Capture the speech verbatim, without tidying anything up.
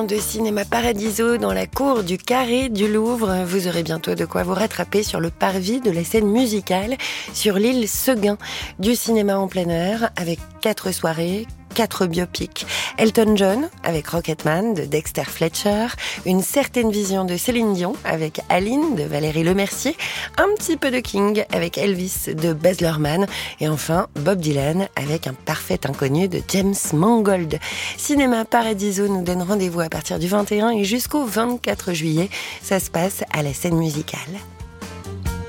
De Cinéma Paradiso dans la cour du Carré du Louvre. Vous aurez bientôt de quoi vous rattraper sur le parvis de la scène musicale sur l'île Seguin. Du cinéma en plein air avec quatre soirées, quatre biopics. Elton John avec Rocketman de Dexter Fletcher, Une certaine vision de Céline Dion avec Aline de Valérie Lemercier, un petit peu de King avec Elvis de Baz Luhrmann et enfin Bob Dylan avec Un parfait inconnu de James Mangold. Cinéma Paradiso nous donne rendez-vous à partir du vingt et un et jusqu'au vingt-quatre juillet. Ça se passe à la scène musicale.